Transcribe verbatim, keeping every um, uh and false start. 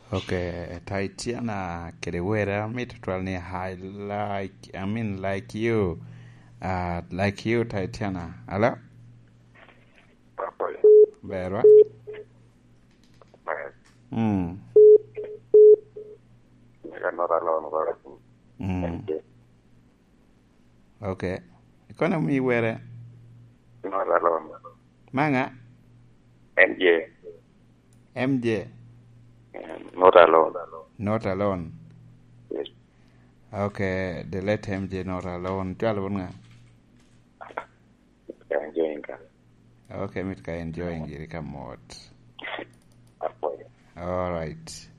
Okay, Tatiana Kedewera, me to tell me I like, I mean, like you, uh, like you, Tatiana. Hello? Berwa? Hmm. Hmm. Okay. Economy where? Not alone. Manga? M J. M J? Not alone. Not alone. Yes. Okay, the let M J not alone. Twelve nga. Enjoying. Okay, mitka enjoying it. Come out. Apoyo. All right.